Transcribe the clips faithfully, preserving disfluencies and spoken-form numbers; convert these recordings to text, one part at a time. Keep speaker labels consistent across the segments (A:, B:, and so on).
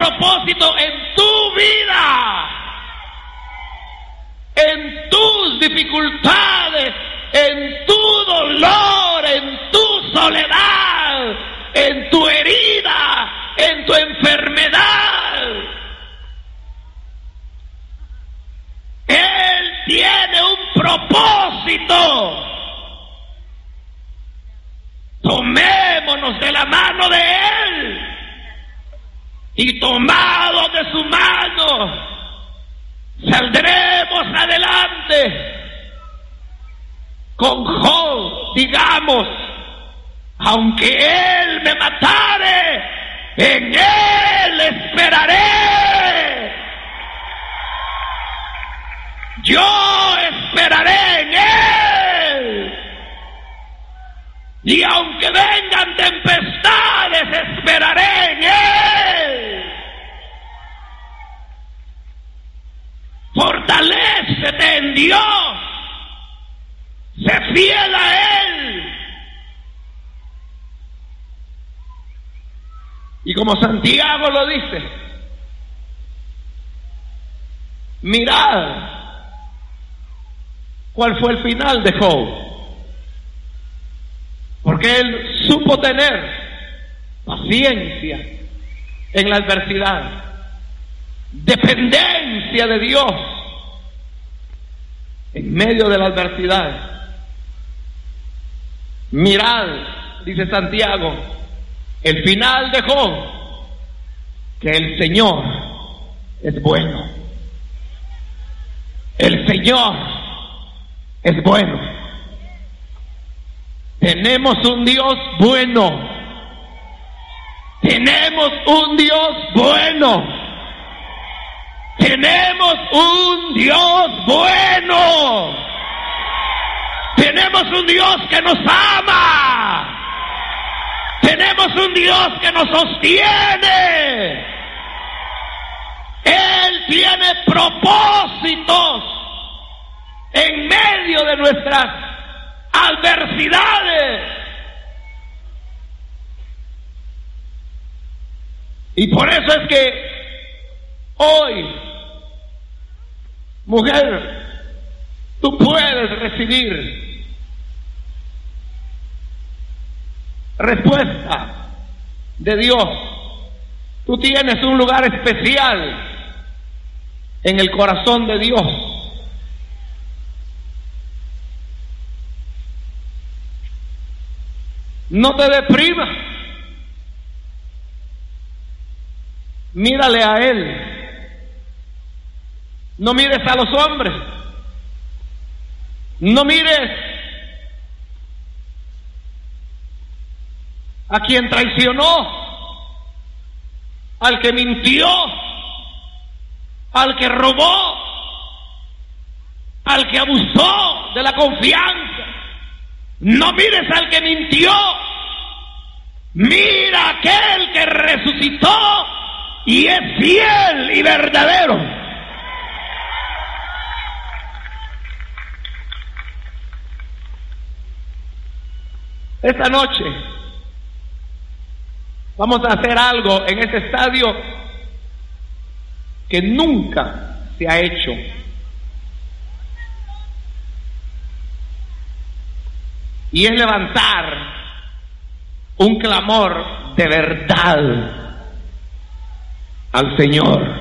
A: propósito en tu vida, en tus dificultades, en tu dolor, en tu soledad, en tu herida, en tu enfermedad. Él tiene un propósito. Tomémonos de la mano de Él y tomados de su mano saldremos adelante. Con Job digamos: aunque Él me matare, en Él esperaré. Yo esperaré en Él. Y aunque vengan tempestades, esperaré en Él. Fortalécete en Dios. Sé fiel a Él. Y como Santiago lo dice, mirad cuál fue el final de Job. Porque él supo tener paciencia en la adversidad, dependencia de Dios en medio de la adversidad. Mirad, dice Santiago, el final de Job, que el Señor es bueno. El Señor es bueno. Tenemos un Dios bueno. Tenemos un Dios bueno. Tenemos un Dios bueno. Tenemos un Dios que nos ama. Tenemos un Dios que nos sostiene. Él tiene propósitos en medio de nuestras adversidades. Y por eso es que hoy, mujer, tú puedes recibir respuesta de Dios. Tú tienes un lugar especial en el corazón de Dios. No te deprimas. Mírale a Él. No mires a los hombres. No mires a quien traicionó, al que mintió, al que robó, al que abusó de la confianza. No mires al que mintió. Mira a aquel que resucitó y es fiel y verdadero. Esta noche vamos a hacer algo en este estadio que nunca se ha hecho. Y es levantar un clamor de verdad al Señor.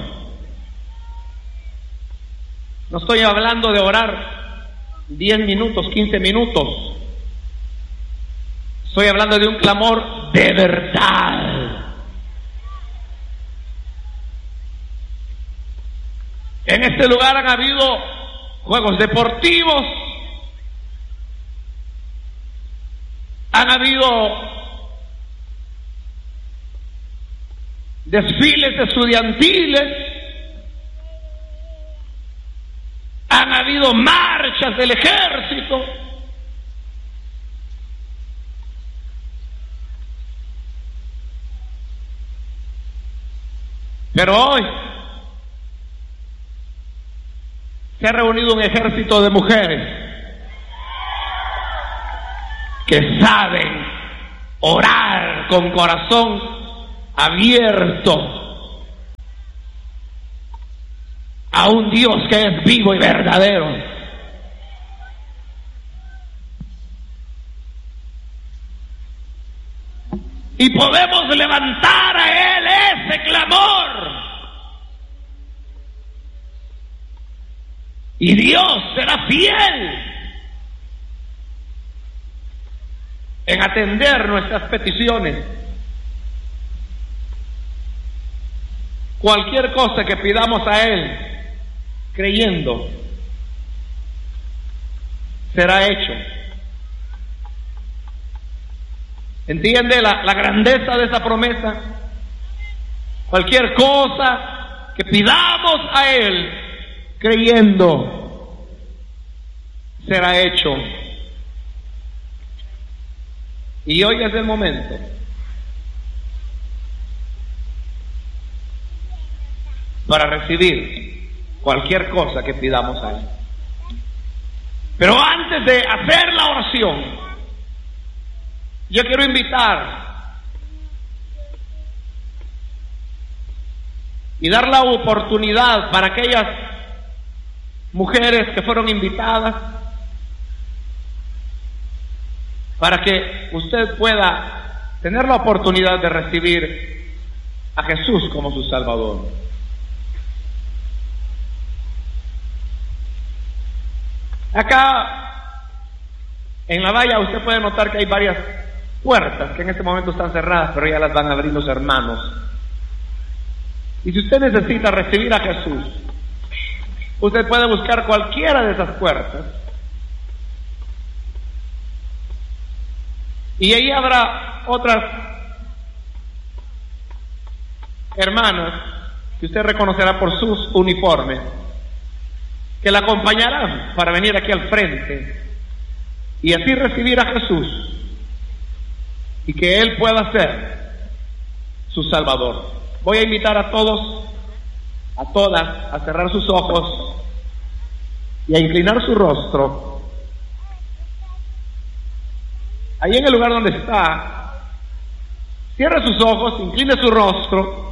A: No estoy hablando de orar diez minutos, quince minutos. Estoy hablando de un clamor de verdad. En este lugar han habido juegos deportivos, han habido desfiles estudiantiles, han habido marchas del ejército, pero hoy se ha reunido un ejército de mujeres que saben orar con corazón abierto a un Dios que es vivo y verdadero. Y podemos levantar a Él ese clamor. Y Dios será fiel en atender nuestras peticiones. Cualquier cosa que pidamos a Él, creyendo, será hecho. ¿Entiende la, la grandeza de esa promesa? Cualquier cosa que pidamos a Él, creyendo, será hecho. Y hoy es el momento para recibir cualquier cosa que pidamos a Él. Pero antes de hacer la oración, yo quiero invitar y dar la oportunidad para aquellas mujeres que fueron invitadas, para que usted pueda tener la oportunidad de recibir a Jesús como su Salvador. Acá en la valla usted puede notar que hay varias puertas que en este momento están cerradas, pero ya las van a abrir los hermanos. Y si usted necesita recibir a Jesús, usted puede buscar cualquiera de esas puertas y ahí habrá otras hermanas que usted reconocerá por sus uniformes, que la acompañarán para venir aquí al frente y así recibir a Jesús y que Él pueda ser su Salvador. Voy a invitar a todos, a todas, a cerrar sus ojos y a inclinar su rostro. Ahí en el lugar donde está, cierre sus ojos, incline su rostro.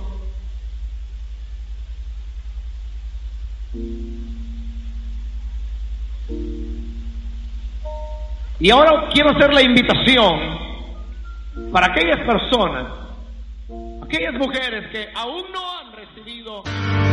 A: Y ahora quiero hacer la invitación para aquellas personas, aquellas mujeres que aún no han recibido